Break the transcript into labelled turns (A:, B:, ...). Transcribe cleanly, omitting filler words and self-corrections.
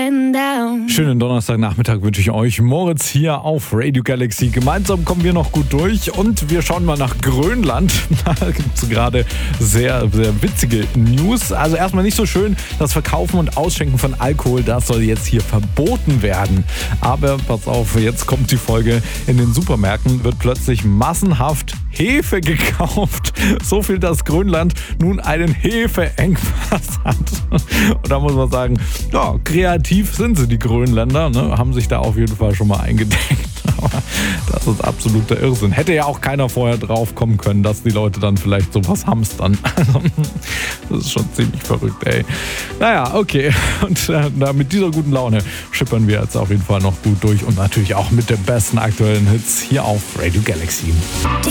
A: going down.
B: Schönen Donnerstagnachmittag wünsche ich euch. Moritz hier auf Radio Galaxy. Gemeinsam kommen wir noch gut durch und wir schauen mal nach Grönland. Da gibt es gerade sehr, sehr witzige News. Also erstmal nicht so schön, das Verkaufen und Ausschenken von Alkohol, das soll jetzt hier verboten werden. Aber pass auf, jetzt kommt die Folge. In den Supermärkten wird plötzlich massenhaft Hefe gekauft. So viel, dass Grönland nun einen Hefeengpass hat. Und da muss man sagen, ja, kreativ sind sie, die Grönländer, ne? Haben sich da auf jeden Fall schon mal eingedeckt. Aber das ist absoluter Irrsinn. Hätte ja auch keiner vorher drauf kommen können, dass die Leute dann vielleicht sowas hamstern. Also, das ist schon ziemlich verrückt, ey. Naja, okay. Und mit dieser guten Laune schippern wir jetzt auf jeden Fall noch gut durch und natürlich auch mit den besten aktuellen Hits hier auf Radio Galaxy.
A: Die